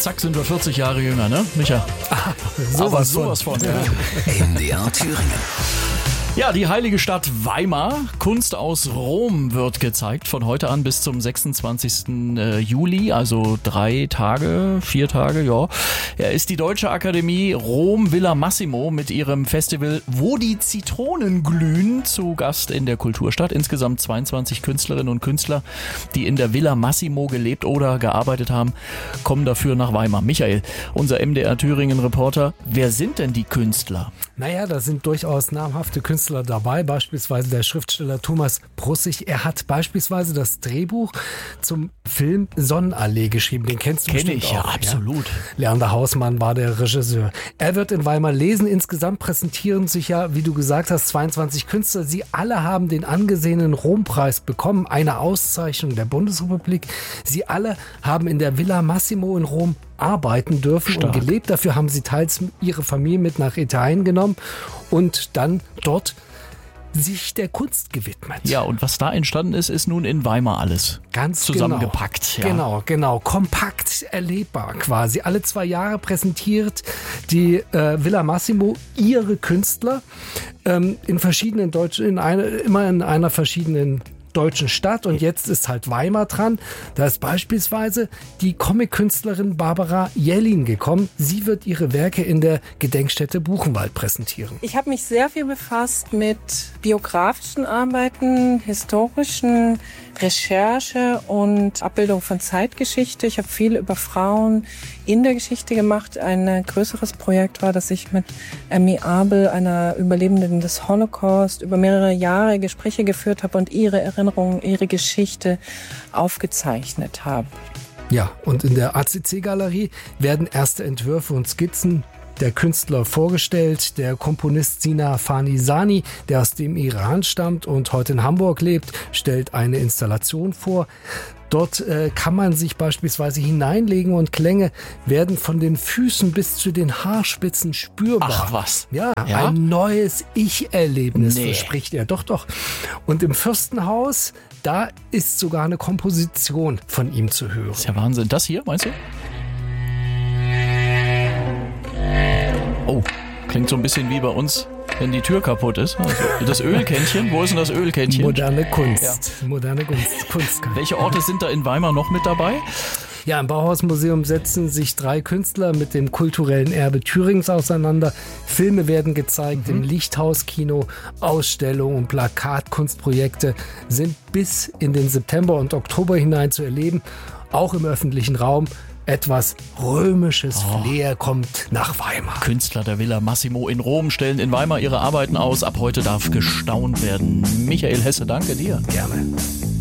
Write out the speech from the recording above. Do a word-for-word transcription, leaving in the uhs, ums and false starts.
zack, sind wir vierzig Jahre jünger, ne, Micha? Ah, sowas, sowas von. von ja. M D R Thüringen. Ja, die heilige Stadt Weimar. Kunst aus Rom wird gezeigt von heute an bis zum sechsundzwanzigsten Juli, also drei Tage, vier Tage, ja. Er ist die Deutsche Akademie Rom Villa Massimo mit ihrem Festival Wo die Zitronen glühen zu Gast in der Kulturstadt. Insgesamt zweiundzwanzig Künstlerinnen und Künstler, die in der Villa Massimo gelebt oder gearbeitet haben, kommen dafür nach Weimar. Michael, unser M D R Thüringen-Reporter, wer sind denn die Künstler? Naja, da sind durchaus namhafte Künstler dabei, beispielsweise der Schriftsteller Thomas Brussig. Er hat beispielsweise das Drehbuch zum Film Sonnenallee geschrieben. Den kennst du Kenn bestimmt ich, auch. Ja, absolut. Ja? Leander Hausmann war der Regisseur. Er wird in Weimar lesen. Insgesamt präsentieren sich ja, wie du gesagt hast, zweiundzwanzig Künstler. Sie alle haben den angesehenen Rompreis bekommen, eine Auszeichnung der Bundesrepublik. Sie alle haben in der Villa Massimo in Rom arbeiten dürfen Stark. und gelebt. Dafür haben sie teils ihre Familie mit nach Italien genommen und dann dort sich der Kunst gewidmet. Ja, und was da entstanden ist, ist nun in Weimar alles Ganz zusammengepackt. Genau. Ja. genau, genau, kompakt erlebbar quasi. Alle zwei Jahre präsentiert die äh, Villa Massimo ihre Künstler ähm, in verschiedenen deutschen, in eine, immer in einer verschiedenen deutschen Stadt, und jetzt ist halt Weimar dran. Da ist beispielsweise die Comic-Künstlerin Barbara Jellin gekommen. Sie wird ihre Werke in der Gedenkstätte Buchenwald präsentieren. Ich habe mich sehr viel befasst mit biografischen Arbeiten, historischen Recherche und Abbildung von Zeitgeschichte. Ich habe viel über Frauen in der Geschichte gemacht. Ein größeres Projekt war, dass ich mit Emmy Abel, einer Überlebenden des Holocaust, über mehrere Jahre Gespräche geführt habe und ihre Erinnerungen, ihre Geschichte aufgezeichnet habe. Ja, und in der A C C-Galerie werden erste Entwürfe und Skizzen der Künstler vorgestellt. Der Komponist Sina Fanisani, der aus dem Iran stammt und heute in Hamburg lebt, stellt eine Installation vor. Dort äh, kann man sich beispielsweise hineinlegen und Klänge werden von den Füßen bis zu den Haarspitzen spürbar. Ach was. Ja, Ja? ein neues Ich-Erlebnis, Nee. verspricht er. Doch, doch. Und im Fürstenhaus, da ist sogar eine Komposition von ihm zu hören. Das ist ja Wahnsinn. Das hier, meinst du? Oh, klingt so ein bisschen wie bei uns, wenn die Tür kaputt ist. Also das Ölkännchen, wo ist denn das Ölkännchen? Moderne Kunst. Moderne Kunst. Kunst. Welche Orte sind da in Weimar noch mit dabei? Ja, im Bauhausmuseum setzen sich drei Künstler mit dem kulturellen Erbe Thürings auseinander. Filme werden gezeigt, mhm. im Lichthauskino, Ausstellungen und Plakatkunstprojekte sind bis in den September und Oktober hinein zu erleben, auch im öffentlichen Raum. Etwas römisches Oh. Flair kommt nach Weimar. Künstler der Villa Massimo in Rom stellen in Weimar ihre Arbeiten aus. Ab heute darf gestaunt werden. Michael Hesse, danke dir. Gerne.